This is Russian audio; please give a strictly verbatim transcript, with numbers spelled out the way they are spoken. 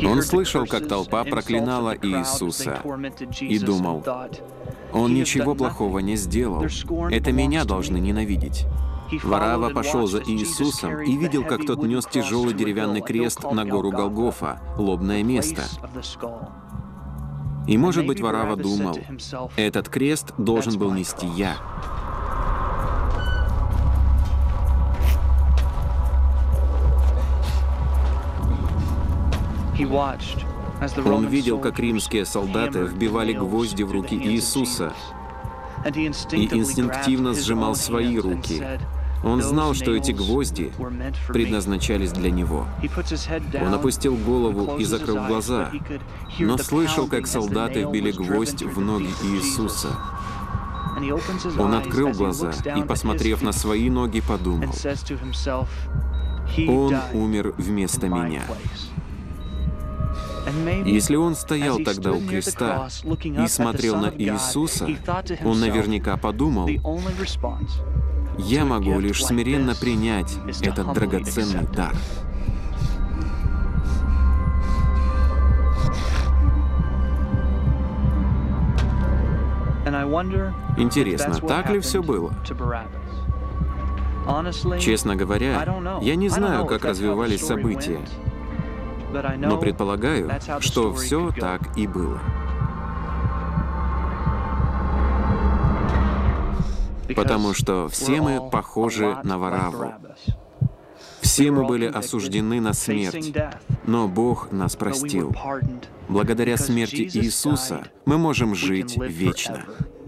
Он слышал, как толпа проклинала Иисуса, и думал: «Он ничего плохого не сделал. Это меня должны ненавидеть». Варава пошел за Иисусом и видел, как тот нес тяжелый деревянный крест на гору Голгофа, лобное место. И, может быть, Варава думал: «Этот крест должен был нести я». Он видел, как римские солдаты вбивали гвозди в руки Иисуса, и инстинктивно сжимал свои руки. Он знал, что эти гвозди предназначались для него. Он опустил голову и закрыл глаза, но слышал, как солдаты вбили гвоздь в ноги Иисуса. Он открыл глаза и, посмотрев на свои ноги, подумал: «Он умер вместо меня». Если он стоял тогда у креста и смотрел на Иисуса, он наверняка подумал: «Я могу лишь смиренно принять этот драгоценный дар». Интересно, так ли все было? Честно говоря, я не знаю, как развивались события, но предполагаю, что все так и было. Потому что все мы похожи на Варавву. Все мы были осуждены на смерть, но Бог нас простил. Благодаря смерти Иисуса мы можем жить вечно.